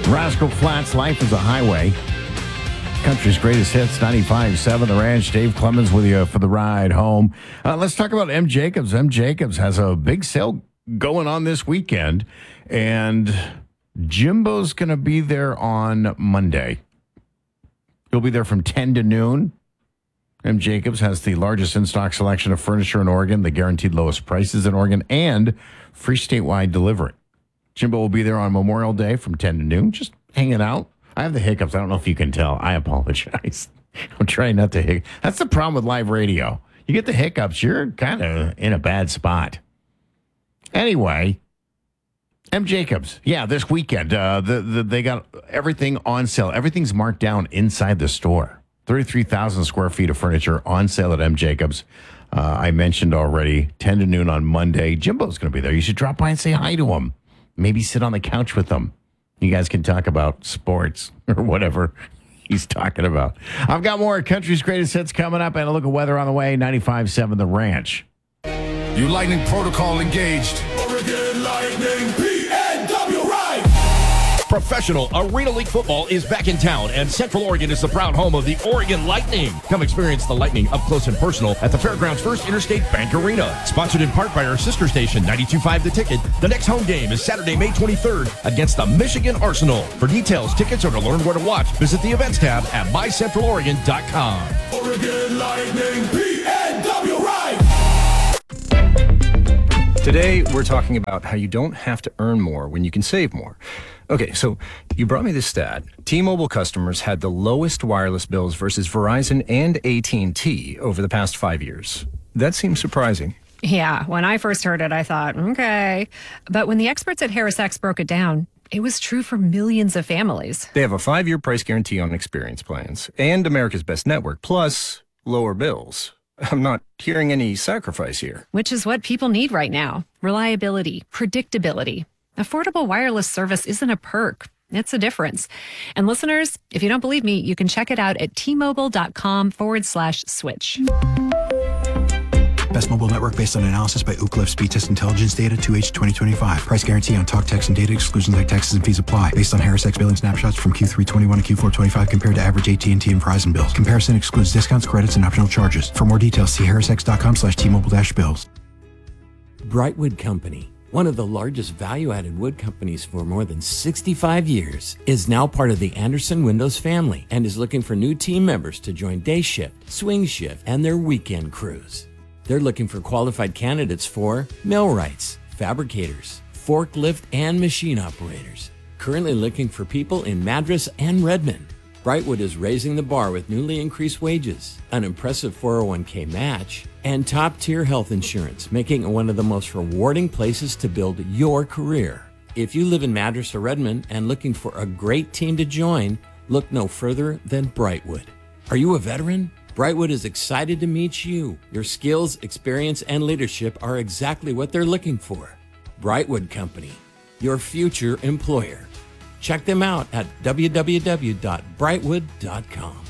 Rascal Flatts, Life is a Highway. Country's greatest hits, 95.7 The Ranch. Dave Clemens with you for the ride home. Let's talk about M. Jacobs. M. Jacobs has a big sale going on this weekend, and Jimbo's going to be there on Monday. He'll be there from 10 to noon. M. Jacobs has the largest in-stock selection of furniture in Oregon, the guaranteed lowest prices in Oregon, and free statewide delivery. Jimbo will be there on Memorial Day from 10 to noon, just hanging out. I have the hiccups. I don't know if you can tell. I apologize. I'm trying not to hiccup. That's the problem with live radio. You get the hiccups, you're kind of in a bad spot. Anyway, M. Jacobs. Yeah, this weekend, they got everything on sale. Everything's marked down inside the store. 33,000 square feet of furniture on sale at M. Jacobs. I mentioned already, 10 to noon on Monday. Jimbo's going to be there. You should drop by and say hi to him. Maybe sit on the couch with him. You guys can talk about sports or whatever he's talking about. I've got more Country's Greatest Hits coming up and a look at weather on the way. 95.7 The Ranch. You Lightning Protocol engaged. Oregon Lightning, PNW right! Professional Arena League football is back in town, and Central Oregon is the proud home of the Oregon Lightning. Come experience the Lightning up close and personal at the Fairgrounds First Interstate Bank Arena. Sponsored in part by our sister station, 92.5 The Ticket. The next home game is Saturday, May 23rd against the Michigan Arsenal. For details, tickets, or to learn where to watch, visit the events tab at mycentraloregon.com. Oregon Lightning, PNW right! Today, we're talking about how you don't have to earn more when you can save more. Okay, so you brought me this stat. T-Mobile customers had the lowest wireless bills versus Verizon and AT&T over the past 5 years. That seems surprising. Yeah, when I first heard it, I thought, okay. But when the experts at HarrisX broke it down, it was true for millions of families. They have a 5-year price guarantee on experience plans and America's Best Network, plus lower bills. I'm not hearing any sacrifice here. Which is what people need right now. Reliability, predictability. Affordable wireless service isn't a perk. It's a difference. And listeners, if you don't believe me, you can check it out at tmobile.com/switch. Best mobile network based on analysis by Ookla Speed Test Intelligence data 2H 2025. Price guarantee on talk, text, and data. Exclusions like taxes and fees apply. Based on HarrisX billing snapshots from Q3 21 to Q4 25 compared to average AT&T and Verizon bills. Comparison excludes discounts, credits, and optional charges. For more details, see harrisx.com/T-Mobile-bills. Brightwood Company, one of the largest value-added wood companies for more than 65 years, is now part of the Anderson Windows family and is looking for new team members to join day shift, swing shift, and their weekend crews. They're looking for qualified candidates for millwrights, fabricators, forklift, and machine operators. Currently looking for people in Madras and Redmond. Brightwood is raising the bar with newly increased wages, an impressive 401k match, and top-tier health insurance, making it one of the most rewarding places to build your career. If you live in Madras or Redmond and looking for a great team to join, look no further than Brightwood. Are you a veteran? Brightwood is excited to meet you. Your skills, experience, and leadership are exactly what they're looking for. Brightwood Company, your future employer. Check them out at www.brightwood.com.